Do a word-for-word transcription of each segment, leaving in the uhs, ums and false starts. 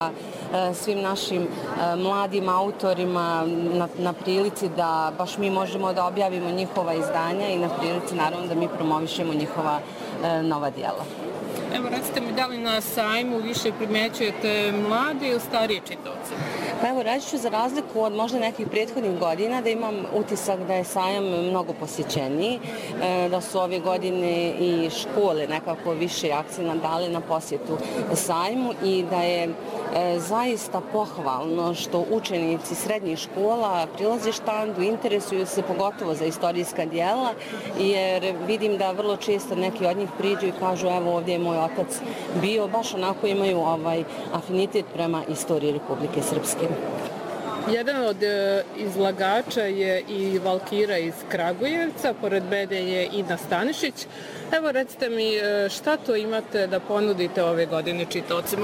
svim našim mladim autorima na, na prilici da baš mi možemo da objavimo njihova izdanja i na prilici naravno da mi promovišemo njihova nova djela. Evo, recite mi, da li na sajmu više primećujete mlade ili starije čitaoce? Pa evo, reći ću za razliku od možda nekih prethodnih godina da imam utisak da je sajam mnogo posjećeniji, da su ove godine i škole nekako više akcija dali na posjetu sajmu i da je zaista pohvalno što učenici srednjih škola prilaze štandu, interesuju se pogotovo za istorijska djela, jer vidim da vrlo često neki od njih priđu i kažu evo ovdje je moj otac bio, baš onako imaju ovaj afinitet prema istoriji Republike Srpske. Jedan od izlagača je i Valkira iz Kragujevca, pored mene je Ina Stanišić. Evo, recite mi, šta to imate da ponudite ove godine čitaocima?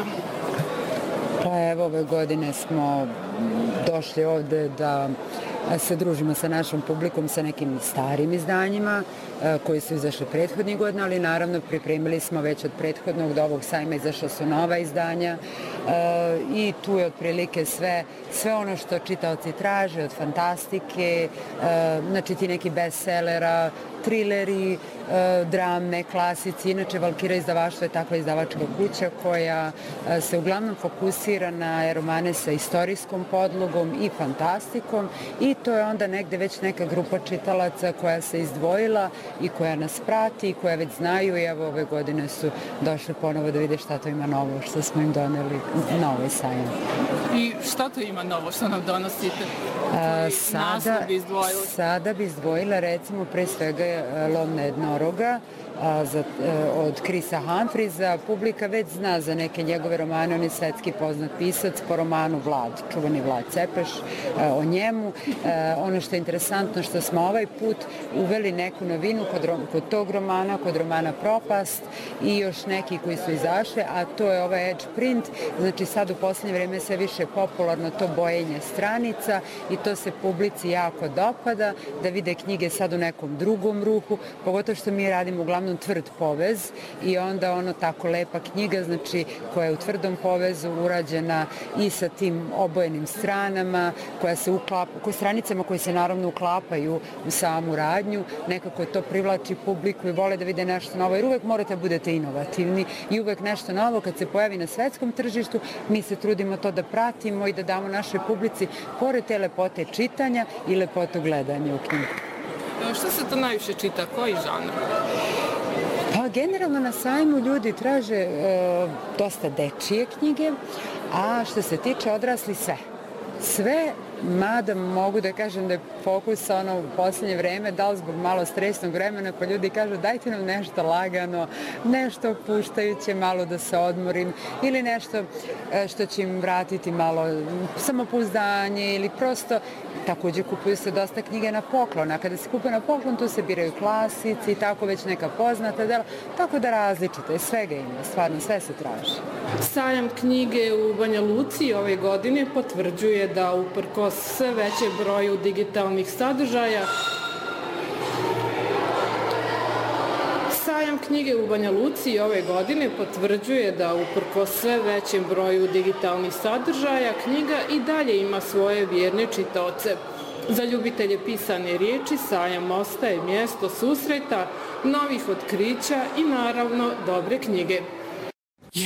Pa evo, ove godine smo došli ovde da se družimo sa našom publikom, sa nekim starim izdanjima koji su izašli prethodnih godina, ali naravno pripremili smo već od prethodnog do ovog sajma izašla su nova izdanja i tu je otprilike sve, sve ono što čitaoci traže od fantastike, znači ti neki bestsellera, trileri, drame, klasici. Inače, Valkira izdavaštvo je takva izdavačka kuća koja se uglavnom fokusira na romane sa istorijskom podlogom i fantastikom i to je onda negde već neka grupa čitalaca koja se izdvojila i koja nas prati i koja već znaju i evo ove godine su došli ponovo da vide šta to ima novo, što smo im doneli na ovaj sajam. I šta to ima novo što nam donosite? A, sada, bi sada bi izdvojila recimo pre svega Lom jednoroga a, za, a, od Chrisa Humphriesa. Publika već zna za neke njegove romane, on je svetski poznat pisac po romanu Vlad, čuvani Vlad Cepeš, a, o njemu. A, ono što je interesantno što smo ovaj put uveli neku novinu kod, kod tog romana, kod romana Propast i još neki koji su izašli, a to je ovaj edge print, znači sad u posljednje vrijeme sve više popularno to bojenje stranica i to se publici jako dopada, da vide knjige sad u nekom drugom ruhu, pogotovo što mi radimo uglavnom tvrd povez i onda ono tako lepa knjiga, znači koja je u tvrdom povezu urađena i sa tim obojenim stranama, koja se uklapa, koje stranicama koje se naravno uklapaju u samu radnju, nekako to privlači publiku i vole da vide nešto novo, jer uvek morate da budete inovativni i uvek nešto novo kad se pojavi na svetskom tržištu, mi se trudimo to da pratimo i da damo našoj publici pored te lepote čitanja i lepotu gledanja u knjigu. Što se to najviše čita? Koji žanr? Pa generalno na sajmu ljudi traže e, dosta dečije knjige, a što se tiče odrasli sve. Sve, mada mogu da kažem da je fokus ono u posljednje vreme, da li zbog malo stresnog vremena, pa ljudi kažu dajte nam nešto lagano, nešto puštajuće, malo da se odmorim ili nešto što će im vratiti malo samopouzdanje ili prosto također kupuju se dosta knjige na poklon, a kada se kupuje na poklon tu se biraju klasici i tako već neka poznata dela, tako da različite, svega ima, stvarno sve se traži. Sajam knjige u Banja Luci ove godine potvrđuje da uprkos sve većem broju digitalnih sadržaja Sajam knjige u Banja Luci ove godine potvrđuje da uprkos sve većem broju digitalnih sadržaja knjiga i dalje ima svoje vjerne čitaoce. Za ljubitelje pisane riječi sajam ostaje mjesto susreta, novih otkrića i naravno dobre knjige.